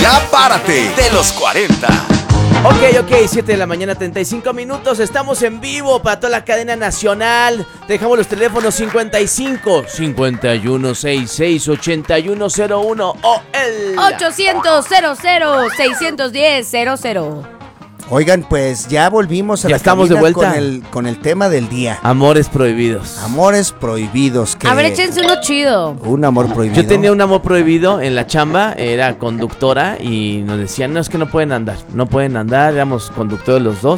Ya párate de los 40. Ok, 7 de la mañana, 35 minutos. Estamos en vivo para toda la cadena nacional. Dejamos los teléfonos 55 5166 8101 o el 800 00 610 00. Oigan, pues ya volvimos a Ya la estamos de cabina vuelta. con el tema del día. Amores prohibidos. Amores prohibidos. A ver, échense uno chido. Un amor prohibido. Yo tenía un amor prohibido en la chamba, era conductora y nos decían, no, es que no pueden andar, éramos conductores los dos.